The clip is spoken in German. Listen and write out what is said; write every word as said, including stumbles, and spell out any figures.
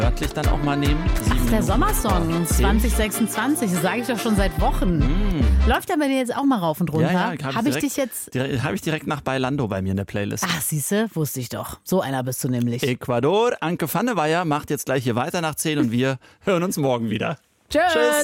Wörtlich dann auch mal nehmen. Ach, der Sommersong zwanzig sechsundzwanzig, das sage ich doch schon seit Wochen. Mm. Läuft der bei dir jetzt auch mal rauf und runter? Ja, ja, habe hab ich, ich dich jetzt... Habe ich direkt nach Bailando bei mir in der Playlist. Ach, siehste, wusste ich doch. So einer bist du nämlich. Ecuador, Anke Vanneweyer macht jetzt gleich hier weiter nach zehn und wir hören uns morgen wieder. Tschüss. Tschüss.